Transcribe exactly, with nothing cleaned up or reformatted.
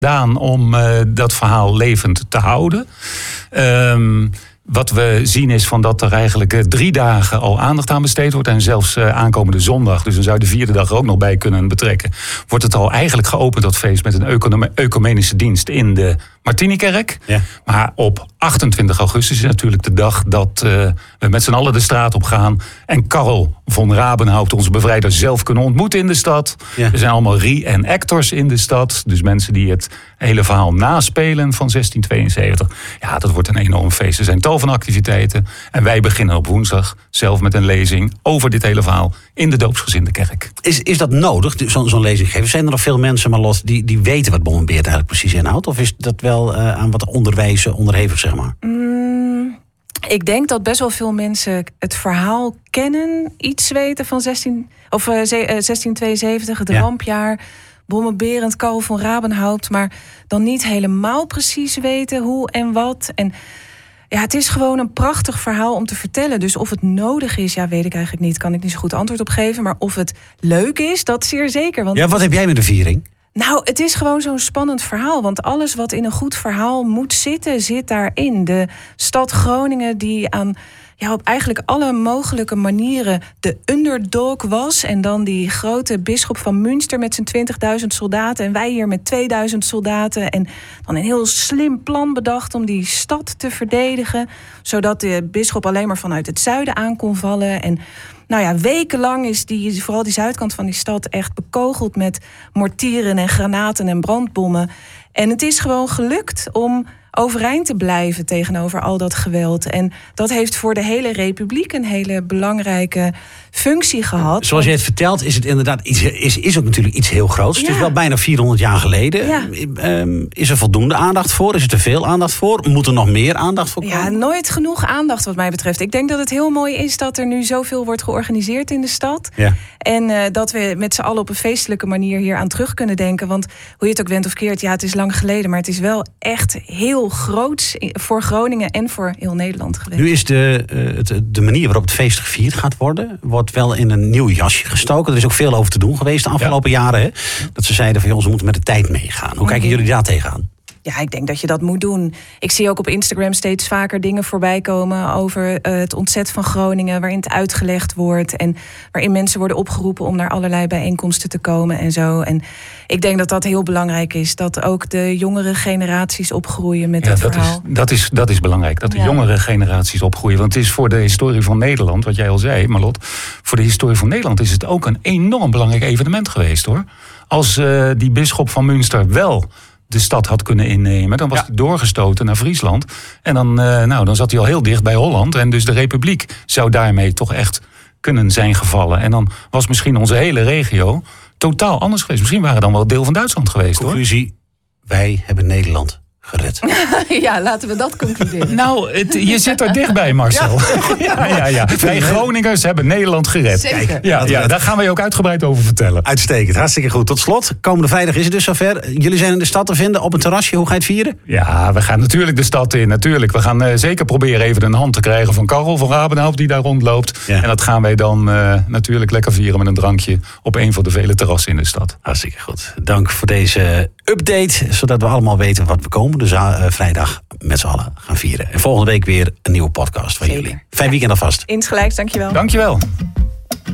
gedaan om uh, dat verhaal levend te houden. Um, Wat we zien is van dat er eigenlijk uh, drie dagen al aandacht aan besteed wordt. En zelfs uh, aankomende zondag, dus dan zou je de vierde dag er ook nog bij kunnen betrekken. Wordt het al eigenlijk geopend, dat feest, met een ecunome- ecumenische dienst in de Martinikerk. Ja. Maar op achtentwintig augustus is natuurlijk de dag dat uh, we met z'n allen de straat op gaan. En Karel von Rabenhaupt, onze bevrijder, zelf kunnen ontmoeten in de stad. Ja. Er zijn allemaal re- en actors in de stad. Dus mensen die het hele verhaal naspelen van zestien tweeënzeventig. Ja, dat wordt een enorm feest. Er zijn tal van activiteiten. En wij beginnen op woensdag zelf met een lezing over dit hele verhaal in de doopsgezinde kerk. Is, is dat nodig, zo, zo'n lezing geven? Zijn er nog veel mensen, Marlot, die, die weten wat Bom en Beert eigenlijk precies inhoudt? Of is dat wel uh, aan wat onderwijzen onderhevig, zeg maar? Mm, ik denk dat best wel veel mensen het verhaal kennen, iets weten van zestien, of, uh, zestien tweeënzeventig, het ja. rampjaar. Bom en Berend, Karel von Rabenhaupt, maar dan niet helemaal precies weten hoe en wat. En ja, het is gewoon een prachtig verhaal om te vertellen. Dus of het nodig is, ja, weet ik eigenlijk niet. Kan ik niet zo goed antwoord op geven. Maar of het leuk is, dat zeer zeker. Want ja, wat heb jij met de viering? Nou, het is gewoon zo'n spannend verhaal. Want alles wat in een goed verhaal moet zitten, zit daarin. De stad Groningen die aan ja, op eigenlijk alle mogelijke manieren de underdog was. En dan die grote bisschop van Münster met zijn twintigduizend soldaten. En wij hier met tweeduizend soldaten. En dan een heel slim plan bedacht om die stad te verdedigen. Zodat de bisschop alleen maar vanuit het zuiden aan kon vallen. En nou ja, wekenlang is die, vooral die zuidkant van die stad echt bekogeld met mortieren en granaten en brandbommen. En het is gewoon gelukt om overeind te blijven tegenover al dat geweld. En dat heeft voor de hele republiek een hele belangrijke functie gehad. Zoals je het vertelt, is het inderdaad iets, is, is ook natuurlijk iets heel groots. Ja. Het is wel bijna vierhonderd jaar geleden. Ja. Um, is er voldoende aandacht voor? Is er te veel aandacht voor? Moet er nog meer aandacht voor komen? Ja, nooit genoeg aandacht wat mij betreft. Ik denk dat het heel mooi is dat er nu zoveel wordt georganiseerd in de stad. Ja. En uh, dat we met z'n allen op een feestelijke manier hier aan terug kunnen denken. Want hoe je het ook went of keert, ja, het is lang geleden, maar het is wel echt heel groots voor Groningen en voor heel Nederland geweest. Nu is de, uh, de manier waarop het feest gevierd gaat worden, wordt wel in een nieuw jasje gestoken. Er is ook veel over te doen geweest de afgelopen ja. jaren. Hè? Dat ze zeiden van, jongens, we moeten met de tijd meegaan. Hoe kijken jullie daar tegenaan? Ja, ik denk dat je dat moet doen. Ik zie ook op Instagram steeds vaker dingen voorbij komen over uh, het ontzet van Groningen, waarin het uitgelegd wordt en waarin mensen worden opgeroepen om naar allerlei bijeenkomsten te komen en zo. En ik denk dat dat heel belangrijk is, dat ook de jongere generaties opgroeien met ja, dat, dat verhaal. Is, dat, is, dat is belangrijk, dat de ja. jongere generaties opgroeien. Want het is voor de historie van Nederland, wat jij al zei, Marlot, voor de historie van Nederland is het ook een enorm belangrijk evenement geweest, hoor. Als uh, die bisschop van Münster wel de stad had kunnen innemen, dan was ja. hij doorgestoten naar Friesland. En dan, uh, nou, dan zat hij al heel dicht bij Holland. En dus de republiek zou daarmee toch echt kunnen zijn gevallen. En dan was misschien onze hele regio totaal anders geweest. Misschien waren we dan wel deel van Duitsland geweest. Conclusie, hoor. Wij hebben Nederland gered. Ja, laten we dat concluderen. Nou, het, je zit er dichtbij, Marcel. Ja, ja, ja. ja. Wij Groningers hebben Nederland gered. Zeker. Kijk, ja, ja, daar gaan we je ook uitgebreid over vertellen. Uitstekend, hartstikke goed. Tot slot, komende vrijdag is het dus zover. Jullie zijn in de stad te vinden op een terrasje. Hoe ga je het vieren? Ja, we gaan natuurlijk de stad in. Natuurlijk. We gaan uh, zeker proberen even een hand te krijgen van Karel van Rabenhaupt die daar rondloopt. Ja. En dat gaan wij dan uh, natuurlijk lekker vieren met een drankje op een van de vele terrassen in de stad. Hartstikke goed. Dank voor deze update, zodat we allemaal weten wat we komen. Dus uh, vrijdag met z'n allen gaan vieren. En volgende week weer een nieuwe podcast van Zeker. jullie. Fijn weekend alvast. Insgelijks, dankjewel. Dankjewel.